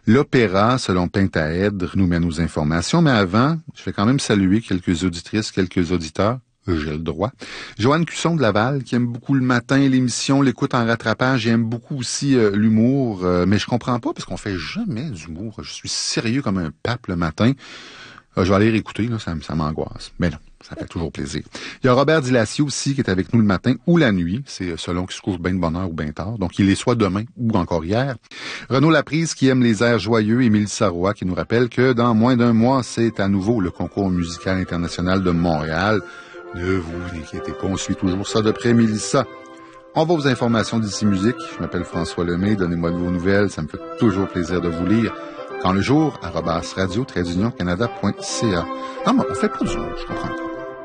L'opéra, selon Pentaèdre, nous mène aux informations, mais avant, je vais quand même saluer quelques auditrices, quelques auditeurs. J'ai le droit. Joanne Cusson de Laval, qui aime beaucoup le matin, l'émission, l'écoute en rattrapage, et aime beaucoup aussi l'humour, mais je comprends pas parce qu'on fait jamais d'humour. Je suis sérieux comme un pape le matin. Je vais aller réécouter, là, ça m'angoisse. Mais non, ça fait toujours plaisir. Il y a Robert Dilassier aussi qui est avec nous le matin ou la nuit. C'est selon qu'il se couche bien de bonne heure ou bien tard. Donc, il est soit demain ou encore hier. Renaud Laprise qui aime les airs joyeux et Mélissa Roy qui nous rappelle que dans moins d'un mois, c'est à nouveau le concours musical international de Montréal. Ne vous inquiétez pas, on suit toujours ça de près, Mélissa. On va aux informations d'ici musique. Je m'appelle François Lemay. Donnez-moi de vos nouvelles. Ça me fait toujours plaisir de vous lire. Quand le jour, @radio-canada.ca. Non, mais on fait pas du jour, je comprends.